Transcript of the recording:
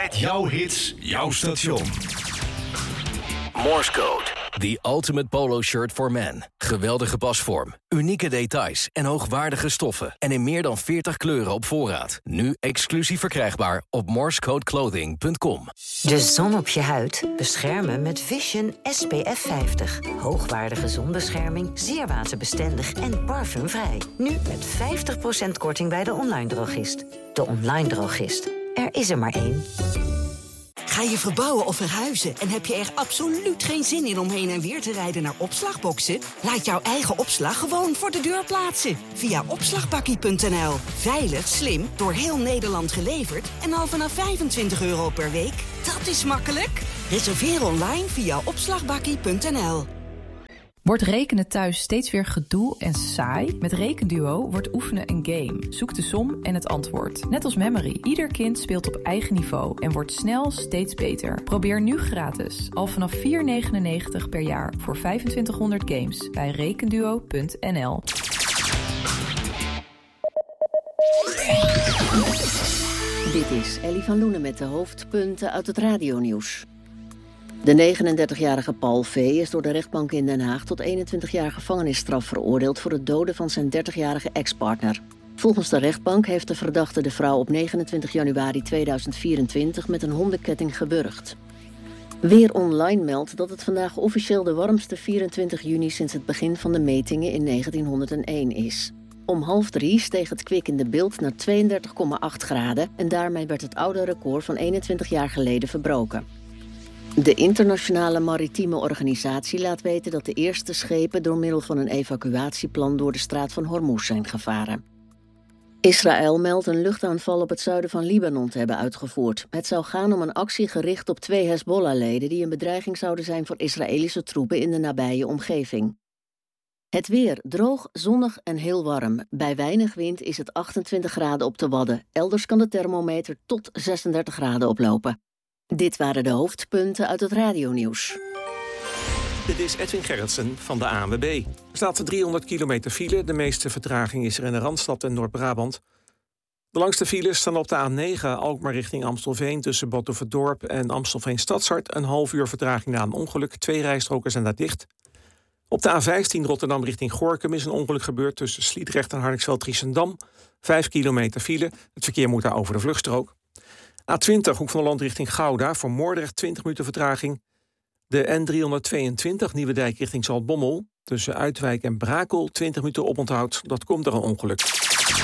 Jouw hits, jouw station. Morse Code. The ultimate polo shirt for men. Geweldige pasvorm, unieke details en hoogwaardige stoffen. En in meer dan 40 kleuren op voorraad. Nu exclusief verkrijgbaar op morsecodeclothing.com. De zon op je huid beschermen met Vision SPF 50. Hoogwaardige zonbescherming, zeer waterbestendig en parfumvrij. Nu met 50% korting bij de online drogist. De online drogist. Er is er maar één. Ga je verbouwen of verhuizen en heb je er absoluut geen zin in om heen en weer te rijden naar opslagboxen? Laat jouw eigen opslag gewoon voor de deur plaatsen. Via opslagbakkie.nl. Veilig, slim, door heel Nederland geleverd en al vanaf €25 per week. Dat is makkelijk. Reserveer online via opslagbakkie.nl. Wordt rekenen thuis steeds weer gedoe en saai? Met Rekenduo wordt oefenen een game. Zoek de som en het antwoord. Net als Memory. Ieder kind speelt op eigen niveau en wordt snel steeds beter. Probeer nu gratis. Al vanaf €4,99 per jaar voor 2500 games bij rekenduo.nl. Dit is Ellie van Loenen met de hoofdpunten uit het radionieuws. De 39-jarige Paul V. is door de rechtbank in Den Haag tot 21 jaar gevangenisstraf veroordeeld voor het doden van zijn 30-jarige ex-partner. Volgens de rechtbank heeft de verdachte de vrouw op 29 januari 2024 met een hondenketting gewurgd. Weer Online meldt dat het vandaag officieel de warmste 24 juni sinds het begin van de metingen in 1901 is. Om 2:30 steeg het kwik in de beeld naar 32,8 graden en daarmee werd het oude record van 21 jaar geleden verbroken. De Internationale Maritieme Organisatie laat weten dat de eerste schepen door middel van een evacuatieplan door de straat van Hormuz zijn gevaren. Israël meldt een luchtaanval op het zuiden van Libanon te hebben uitgevoerd. Het zou gaan om een actie gericht op 2 Hezbollah-leden die een bedreiging zouden zijn voor Israëlische troepen in de nabije omgeving. Het weer droog, zonnig en heel warm. Bij weinig wind is het 28 graden op de Wadden. Elders kan de thermometer tot 36 graden oplopen. Dit waren de hoofdpunten uit het radionieuws. Dit is Edwin Gerritsen van de ANWB. Er staat 300 kilometer file. De meeste vertraging is er in de Randstad en Noord-Brabant. De langste files staan op de A9 Alkmaar richting Amstelveen tussen Badhoevedorp en Amstelveen Stadshart. Een half uur vertraging na een ongeluk. 2 rijstroken zijn daar dicht. Op de A15 Rotterdam richting Gorinchem is een ongeluk gebeurd tussen Sliedrecht en Hardingsveld-Giessendam. 5 kilometer file. Het verkeer moet daar over de vluchtstrook. A20 Hoek van Holland richting Gouda, voor Moordrecht 20 minuten vertraging. De N322 Nieuwedijk richting Zaltbommel, tussen Uitwijk en Brakel 20 minuten oponthoud. Dat komt door een ongeluk.